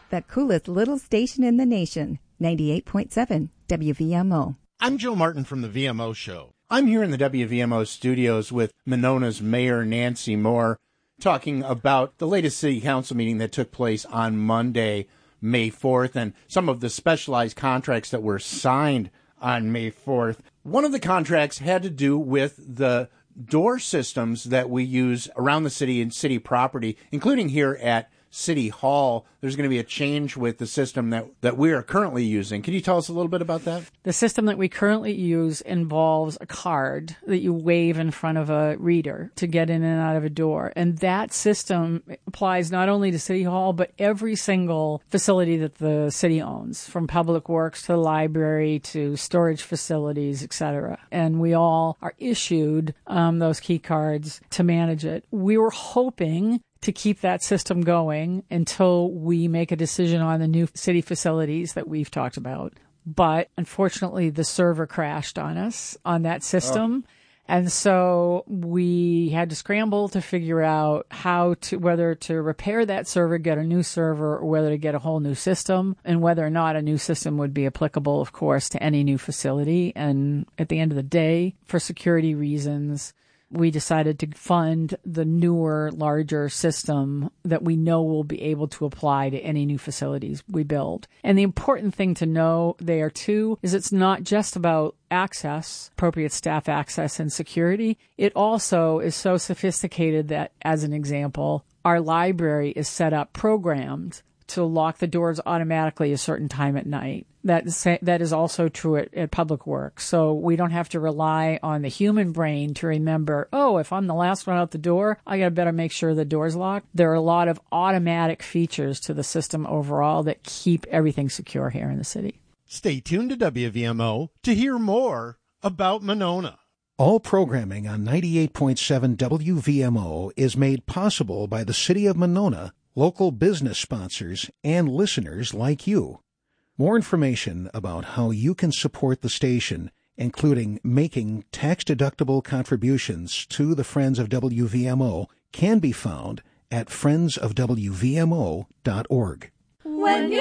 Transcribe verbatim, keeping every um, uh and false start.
the coolest little station in the nation, ninety-eight point seven W V M O. I'm Joe Martin from the V M O Show. I'm here in the W V M O studios with Monona's Mayor Nancy Moore, talking about the latest city council meeting that took place on Monday, May fourth, and some of the specialized contracts that were signed on May fourth. One of the contracts had to do with the door systems that we use around the city and city property, including here at City Hall. There's going to be a change with the system that, that we are currently using. Can you tell us a little bit about that? The system that we currently use involves a card that you wave in front of a reader to get in and out of a door. And that system applies not only to City Hall, but every single facility that the city owns, from Public Works to the library to storage facilities, et cetera. And we all are issued um, those key cards to manage it. We were hoping to keep that system going until we make a decision on the new city facilities that we've talked about. But unfortunately, the server crashed on us on that system. Oh. And so we had to scramble to figure out how to, whether to repair that server, get a new server, or whether to get a whole new system, and whether or not a new system would be applicable, of course, to any new facility. And at the end of the day, for security reasons, we decided to fund the newer, larger system that we know will be able to apply to any new facilities we build. And the important thing to know there, too, is it's not just about access, appropriate staff access and security. It also is so sophisticated that, as an example, our library is set up, programmed to lock the doors automatically a certain time at night. That is, that is also true at, at Public Works. So we don't have to rely on the human brain to remember, oh, if I'm the last one out the door, I got to better make sure the door's locked. There are a lot of automatic features to the system overall that keep everything secure here in the city. Stay tuned to W V M O to hear more about Monona. All programming on ninety-eight point seven W V M O is made possible by the City of Monona, local business sponsors, and listeners like you. More information about how you can support the station, including making tax-deductible contributions to the Friends of W V M O, can be found at friends of W V M O dot org. When